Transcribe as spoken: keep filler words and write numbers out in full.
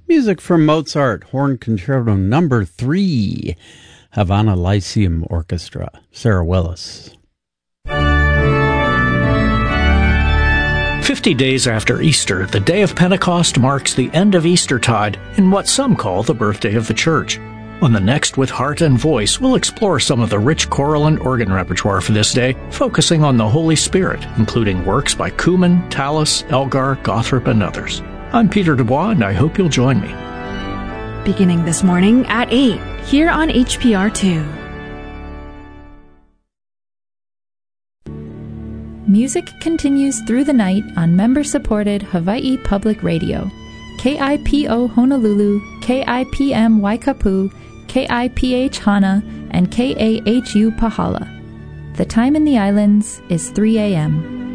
Music from Mozart, Horn Concerto Number Three, Havana Lyceum Orchestra. Sarah Willis. Fifty days after Easter, the day of Pentecost marks the end of Eastertide in what some call the birthday of the Church. On the next With Heart and Voice, we'll explore some of the rich choral and organ repertoire for this day, focusing on the Holy Spirit, including works by Kuhlmann, Tallis, Elgar, Gotthard, and others. I'm Peter Dubois, and I hope you'll join me. Beginning this morning at eight, here on H P R two. Music continues through the night on member-supported Hawaii Public Radio. K I P O Honolulu, K I P M Waikapu, K I P H Hana, and K A H U Pahala. The time in the islands is three a.m.